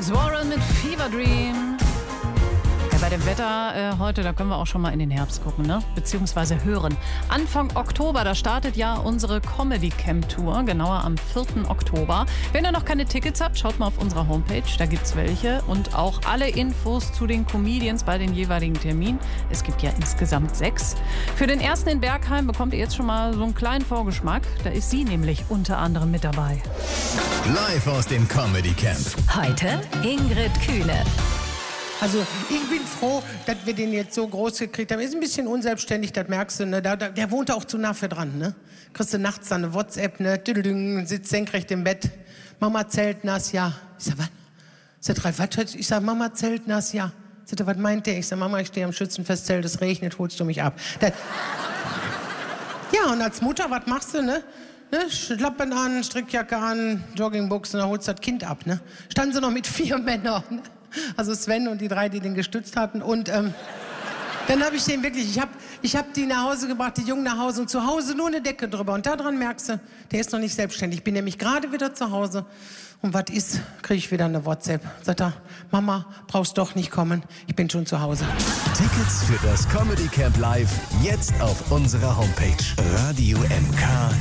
Alex Warren mit Fever Dream. Ja, bei dem Wetter heute, da können wir auch schon mal in den Herbst gucken, ne? Beziehungsweise hören. Anfang Oktober, da startet ja unsere Comedy Camp Tour, genauer am 4. Oktober. Wenn ihr noch keine Tickets habt, schaut mal auf unserer Homepage, da gibt's welche. Und auch alle Infos zu den Comedians bei den jeweiligen Terminen. Es gibt ja insgesamt 6. Für den ersten in Bergheim bekommt ihr jetzt schon mal so einen kleinen Vorgeschmack. Da ist sie nämlich unter anderem mit dabei. Live aus dem Comedy Camp. Heute Ingrid Kühne. Also ich bin froh, dass wir den jetzt so groß gekriegt haben. Ist ein bisschen unselbstständig, das merkst du. Ne? Der wohnt auch zu nah für dran. Ne? Kriegst du nachts dann eine WhatsApp, ne? Sitzt senkrecht im Bett. Mama zeltnass, ja. Ich sag, was? Sagt Ralf, was? Ich sag, Mama zeltnass, ja. Sagt er, was meint der? Ich sag, Mama, ich stehe am Schützenfestzelt, es regnet, holst du mich ab. Ja, und als Mutter, was machst du, ne? Schlappen an, Strickjacke an, Joggingbuchsen, dann holst du das Kind ab, ne? Standen sie noch mit 4 Männern, ne? Also Sven und die 3, die den gestützt hatten. Und dann habe ich den wirklich, ich hab die nach Hause gebracht, die Jungen nach Hause und zu Hause nur eine Decke drüber. Und daran merkst du, der ist noch nicht selbstständig. Ich bin nämlich gerade wieder zu Hause. Und was ist, kriege ich wieder eine WhatsApp. Sagt er, Mama, brauchst doch nicht kommen, ich bin schon zu Hause. Tickets für das Comedy Camp Live jetzt auf unserer Homepage. Radio MK